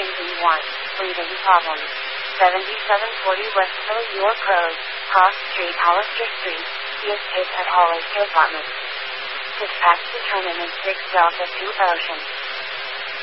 NV1, breathing problems. 7740 Westville York Road, Cross Street Hollister Street, The Estate at Hollister Apartments. Dispatch determinant 6 Delta 2 Ocean.